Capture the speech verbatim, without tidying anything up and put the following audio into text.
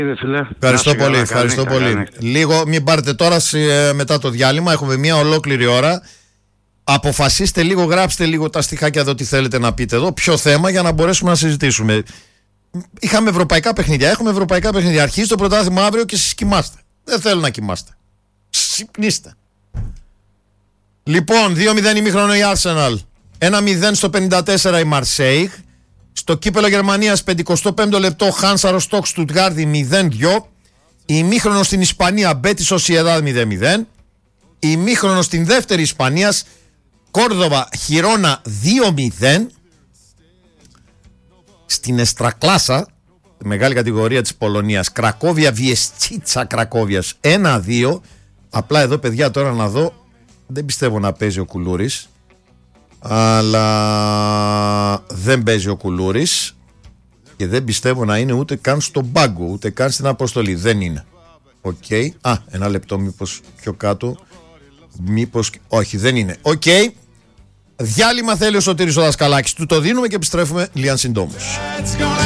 Ευχαριστώ πολύ, ευχαριστώ πολύ. Λίγο, μην πάρετε τώρα μετά το διάλειμμα, έχουμε μια ολόκληρη ώρα. Αποφασίστε λίγο, γράψτε λίγο τα στιχάκια εδώ τι θέλετε να πείτε εδώ, ποιο θέμα, για να μπορέσουμε να συζητήσουμε. Είχαμε ευρωπαϊκά παιχνίδια, έχουμε ευρωπαϊκά παιχνίδια. Αρχίζει το πρωτάθλημα αύριο και εσείς κοιμάστε. Δεν θέλω να κοιμάστε. Ξυπνήστε. Λοιπόν, δύο μηδέν ημίχρονο η Arsenal, ένα μηδέν στο πενήντα τέσσερα η Marseille. Στο κύπελο Γερμανίας, πενηκοστό πέμπτο λεπτό, Χάνσα Ροστόκ Στουτγκάρδη μηδέν δύο. Ημίχρονο στην Ισπανία, Μπέτις Σοσιεδάδ μηδέν μηδέν. Ημίχρονο στην δεύτερη Ισπανίας, Κόρδοβα Χιρόνα δύο μηδέν. Στην Εστρακλάσα, τη μεγάλη κατηγορία της Πολωνίας, Κρακόβια Βιεστσίτσα Κρακόβιας ένα δύο. Απλά εδώ, παιδιά, τώρα να δω, δεν πιστεύω να παίζει ο Κουλούρης, αλλά δεν παίζει ο Κουλούρης και δεν πιστεύω να είναι ούτε καν στον πάγκο, ούτε καν στην αποστολή. Δεν είναι. Οκ. Okay. Α, ένα λεπτό, μήπως πιο κάτω. Μήπως. Όχι, δεν είναι. Οκ. Okay. Διάλειμμα θέλει ο Σωτήρης ο Δασκαλάκης. Του το δίνουμε και επιστρέφουμε λίγαν συντόμως.